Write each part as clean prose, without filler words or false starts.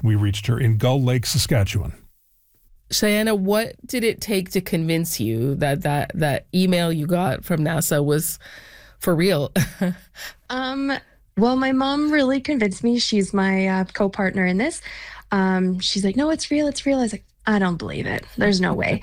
We reached her in Gull Lake, Saskatchewan. Cheyenne, what did it take to convince you that email you got from NASA was for real? Well, my mom really convinced me. She's my co-partner in this. She's like, no, it's real. It's real. I was like, I don't believe it. There's no way.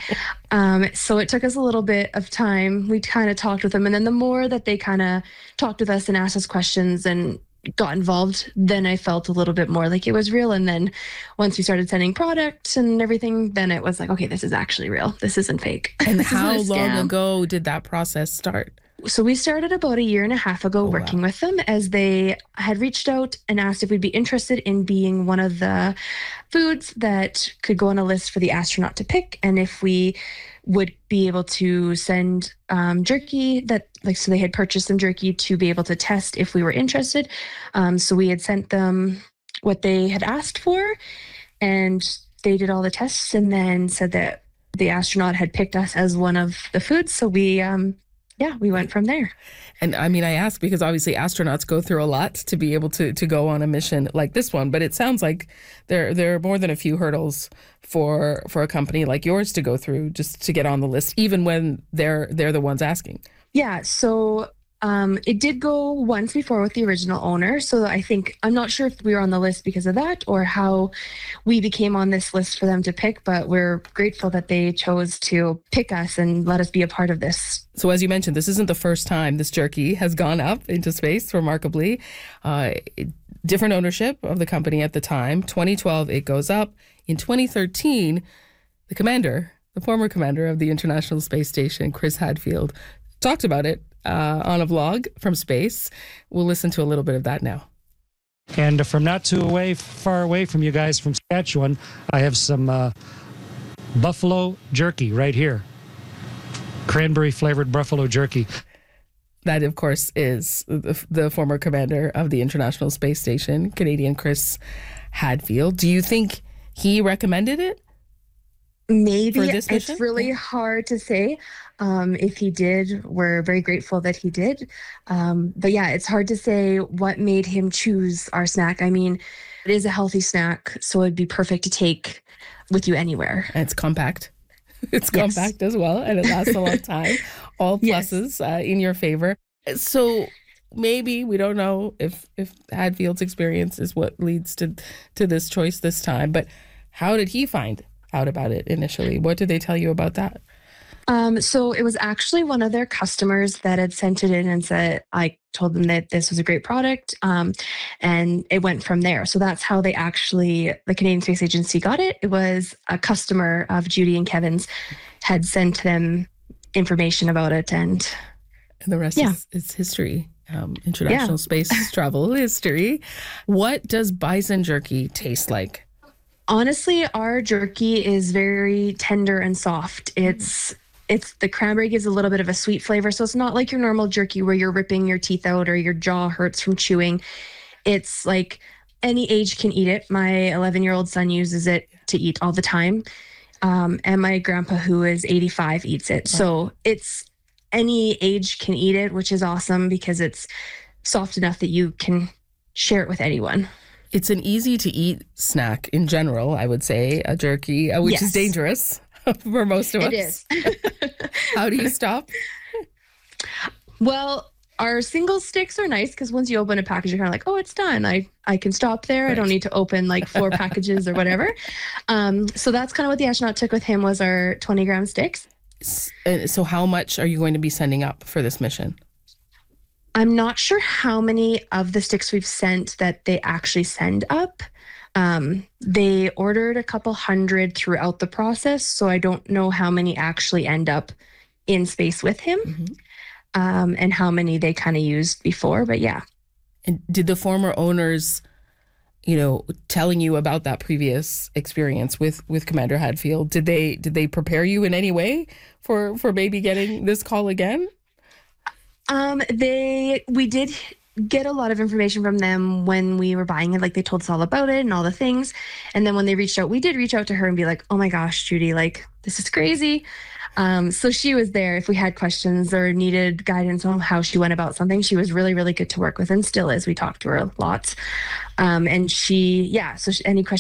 So it took us a little bit of time. We kind of talked with them. And then the more that they kind of talked with us and asked us questions and got involved, then I felt a little bit more like it was real. And then once we started sending products and everything, then it was like, okay, this is actually real. This isn't fake. And how long ago did that process start? So we started about 1.5 years ago working with them, as they had reached out and asked if we'd be interested in being one of the foods that could go on a list for the astronaut to pick, and if we would be able to send jerky that, like, so they had purchased some jerky to be able to test if we were interested. So we had sent them what they had asked for, and they did all the tests and then said that the astronaut had picked us as one of the foods. So we went from there. And I mean, I ask because obviously astronauts go through a lot to be able to go on a mission like this one, but it sounds like there are more than a few hurdles for a company like yours to go through just to get on the list, even when they're the ones asking. Yeah, so it did go once before with the original owner. So I'm not sure if we were on the list because of that or how we became on this list for them to pick, but we're grateful that they chose to pick us and let us be a part of this. So as you mentioned, this isn't the first time this jerky has gone up into space, remarkably. Different ownership of the company at the time. 2012, it goes up. In 2013, the former commander of the International Space Station, Chris Hadfield, talked about it on a vlog from space. We'll listen to a little bit of that now. And from not too far away from you guys from Saskatchewan, I have some buffalo jerky right here. Cranberry flavored buffalo jerky. That, of course, is the former commander of the International Space Station, Canadian Chris Hadfield. Do you think he recommended it? Maybe. For this mission? It's really hard to say. If he did, we're very grateful that he did. But yeah, it's hard to say what made him choose our snack. I mean, it is a healthy snack, so it'd be perfect to take with you anywhere. And it's compact. It's compact as well, and it lasts a long time. All pluses in your favor. So maybe, we don't know if Hadfield's experience is what leads to this choice this time, but how did he find out about it initially? What did they tell you about that? So it was actually one of their customers that had sent it in and said, I told them that this was a great product. And it went from there. So that's how the Canadian Space Agency got it. It was a customer of Judy and Kevin's had sent them information about it. And the rest is history. International space travel history. What does bison jerky taste like? Honestly, our jerky is very tender and soft. It's the cranberry gives a little bit of a sweet flavor. So it's not like your normal jerky where you're ripping your teeth out or your jaw hurts from chewing. It's like any age can eat it. My 11-year-old son uses it to eat all the time. And my grandpa, who is 85, eats it. So it's any age can eat it, which is awesome because it's soft enough that you can share it with anyone. It's an easy to eat snack in general, I would say, a jerky, which is dangerous for most of us. It is. How do you stop? Well, our single sticks are nice because once you open a package, you're kind of like, oh, it's done. I can stop there. Right. I don't need to open like 4 packages or whatever. So that's kind of what the astronaut took with him was our 20-gram sticks. So how much are you going to be sending up for this mission? I'm not sure how many of the sticks we've sent that they actually send up. They ordered a couple hundred throughout the process, so I don't know how many actually end up in space with him, and how many they kind of used before, but yeah. And did the former owners, telling you about that previous experience with Commander Hadfield, did they prepare you in any way for maybe getting this call again? We did get a lot of information from them when we were buying it. Like, they told us all about it and all the things. And then when they reached out, we did reach out to her and be like, oh my gosh, Judy, like, this is crazy. So she was there if we had questions or needed guidance on how she went about something. She was really, really good to work with and still is. We talked to her a lot. And any questions